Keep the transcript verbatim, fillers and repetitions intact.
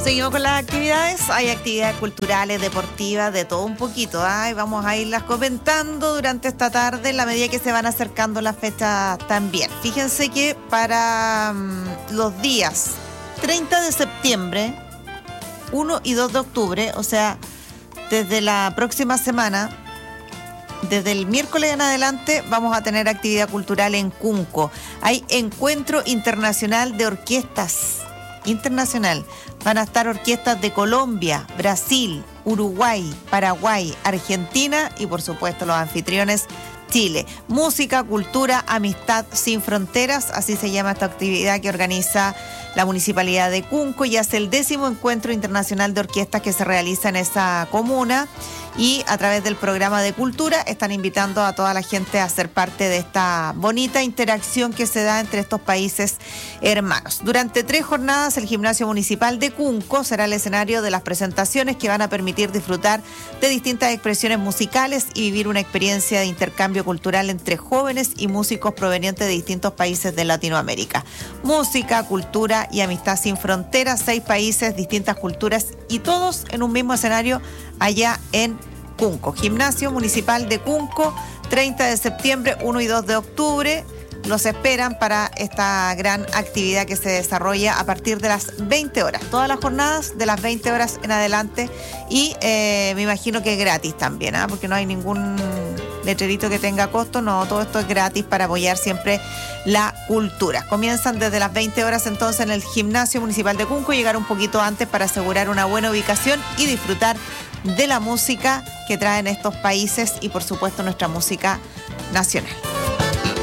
Seguimos con las actividades. Hay actividades culturales, deportivas, de todo un poquito. ¿eh? Vamos a irlas comentando durante esta tarde en la medida que se van acercando las fechas también. Fíjense que para um, los días treinta de septiembre, uno y dos de octubre, o sea, desde la próxima semana, desde el miércoles en adelante, vamos a tener actividad cultural en Cunco. Hay Encuentro Internacional de Orquestas. Internacional. Van a estar orquestas de Colombia, Brasil, Uruguay, Paraguay, Argentina y por supuesto los anfitriones Chile. Música, cultura, amistad sin fronteras, así se llama esta actividad que organiza la Municipalidad de Cunco y hace el décimo Encuentro Internacional de Orquestas que se realiza en esa comuna. Y a través del programa de cultura están invitando a toda la gente a ser parte de esta bonita interacción que se da entre estos países hermanos. Durante tres jornadas, el Gimnasio Municipal de Cunco será el escenario de las presentaciones que van a permitir disfrutar de distintas expresiones musicales y vivir una experiencia de intercambio cultural entre jóvenes y músicos provenientes de distintos países de Latinoamérica. Música, cultura y amistad sin fronteras, seis países, distintas culturas y todos en un mismo escenario allá en Cunco. Gimnasio Municipal de Cunco, treinta de septiembre, uno y dos de octubre. Los esperan para esta gran actividad que se desarrolla a partir de las veinte horas. Todas las jornadas de las veinte horas en adelante y eh, me imagino que es gratis también, ¿eh? Porque no hay ningún letrerito que tenga costo. No, todo esto es gratis para apoyar siempre la cultura. Comienzan desde las veinte horas entonces en el Gimnasio Municipal de Cunco, llegar un poquito antes para asegurar una buena ubicación y disfrutar de la música que traen estos países y por supuesto nuestra música nacional.